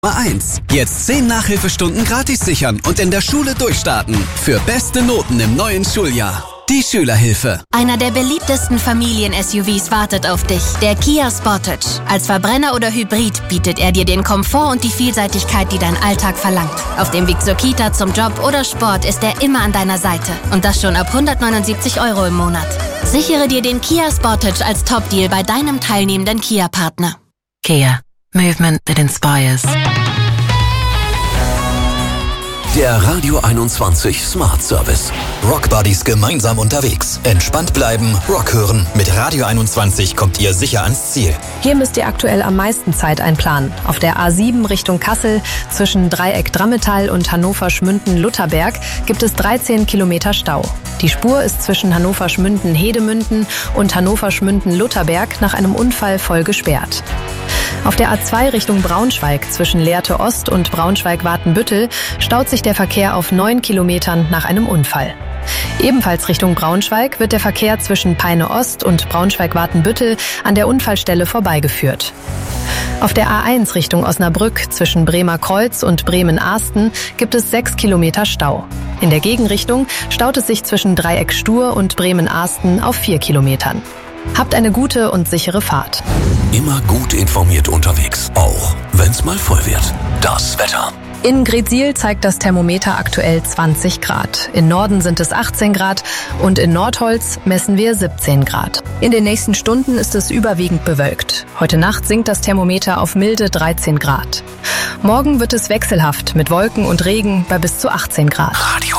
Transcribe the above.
Nummer 1. Jetzt 10 Nachhilfestunden gratis sichern und in der Schule durchstarten. Für beste Noten im neuen Schuljahr. Die Schülerhilfe. Einer der beliebtesten Familien-SUVs wartet auf dich. Der Kia Sportage. Als Verbrenner oder Hybrid bietet er dir den Komfort und die Vielseitigkeit, die dein Alltag verlangt. Auf dem Weg zur Kita, zum Job oder Sport ist er immer an deiner Seite. Und das schon ab 179 € im Monat. Sichere dir den Kia Sportage als Top-Deal bei deinem teilnehmenden Kia-Partner. Kia. Movement that inspires. Der Radio 21 Smart Service. Rock Buddies gemeinsam unterwegs. Entspannt bleiben, Rock hören. Mit Radio 21 kommt ihr sicher ans Ziel. Hier müsst ihr aktuell am meisten Zeit einplanen. Auf der A7 Richtung Kassel zwischen Dreieck Drammetal und Hannover-Schmünden-Lutherberg gibt es 13 Kilometer Stau. Die Spur ist zwischen Hannover-Schmünden-Hedemünden und Hannover-Schmünden-Lutherberg nach einem Unfall voll gesperrt. Auf der A2 Richtung Braunschweig zwischen Lehrte Ost und Braunschweig-Watenbüttel staut sich der Verkehr auf 9 Kilometern nach einem Unfall. Ebenfalls Richtung Braunschweig wird der Verkehr zwischen Peine Ost und Braunschweig-Watenbüttel an der Unfallstelle vorbeigeführt. Auf der A1 Richtung Osnabrück zwischen Bremer Kreuz und Bremen-Ahsten gibt es 6 Kilometer Stau. In der Gegenrichtung staut es sich zwischen Dreieck Stur und Bremen-Ahsten auf 4 Kilometern. Habt eine gute und sichere Fahrt. Immer gut informiert unterwegs, auch wenn's mal voll wird. Das Wetter. In Gretsiel zeigt das Thermometer aktuell 20 Grad. In Norden sind es 18 Grad und in Nordholz messen wir 17 Grad. In den nächsten Stunden ist es überwiegend bewölkt. Heute Nacht sinkt das Thermometer auf milde 13 Grad. Morgen wird es wechselhaft mit Wolken und Regen bei bis zu 18 Grad. Radio